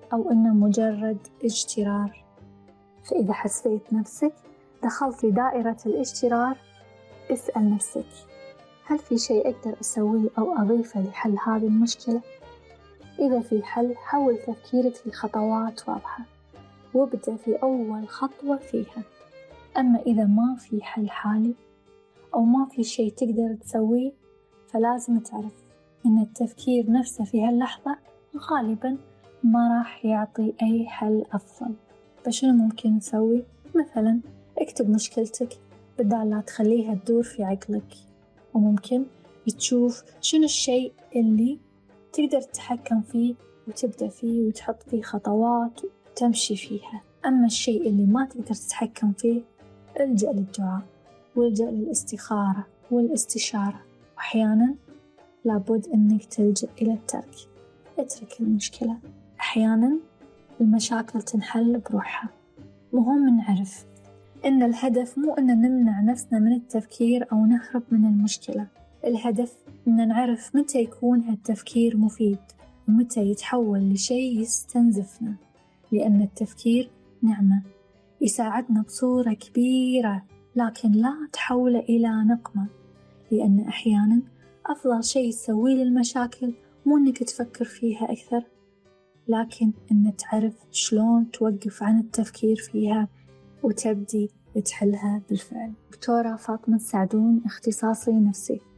أو إنه مجرد اجترار. فإذا حسيت نفسك دخلت لدائرة الاجترار، اسأل نفسك: هل في شيء أقدر أسويه أو أضيفه لحل هذه المشكلة؟ إذا في حل، حول تفكيرك لخطوات واضحة وابدأ في أول خطوة فيها. أما إذا ما في حل حالي أو ما في شيء تقدر تسويه، فلازم تعرف إن التفكير نفسه في هاللحظة غالباً ما راح يعطي أي حل أفضل. فشنو ممكن نسوي؟ مثلاً اكتب مشكلتك بدال لا تخليها تدور في عقلك، وممكن تشوف شنو الشيء اللي تقدر تتحكم فيه وتبدأ فيه وتحط فيه خطوات وتمشي فيها. أما الشيء اللي ما تقدر تتحكم فيه، الجأ للدعاء والجأ للاستخارة والاستشارة، وأحياناً لابد أنك تلجأ إلى الترك. اترك المشكلة، أحياناً المشاكل تنحل بروحها. مهم نعرف إن الهدف مو أن نمنع نفسنا من التفكير أو نهرب من المشكلة. الهدف أن نعرف متى يكون هالتفكير مفيد ومتى يتحول لشيء يستنزفنا، لأن التفكير نعمة يساعدنا بصورة كبيرة، لكن لا تحوله إلى نقمة. لأن أحياناً أفضل شيء تسويه للمشاكل مو إنك تفكر فيها أكثر، لكن إن تعرف شلون توقف عن التفكير فيها وتبدي تحلها بالفعل. دكتورة فاطمة السعدون، اختصاصي نفسي.